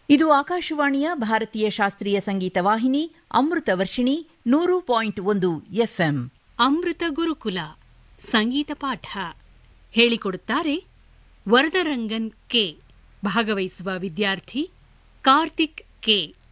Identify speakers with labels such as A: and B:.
A: ಇದು ಆಕಾಶವಾಣಿಯ ಭಾರತೀಯ ಶಾಸ್ತ್ರೀಯ ಸಂಗೀತ ವಾಹಿನಿ ಅಮೃತ ವರ್ಷಿಣಿ 100.1 FM.
B: ಅಮೃತ ಗುರುಕುಲ ಸಂಗೀತ ಪಾಠ ಹೇಳಿಕೊಡುತ್ತಾರೆ ವರದರಂಗನ್ ಕೆ. ಭಾಗವಹಿಸುವ ವಿದ್ಯಾರ್ಥಿ ಕಾರ್ತಿಕ್ ಕೆ.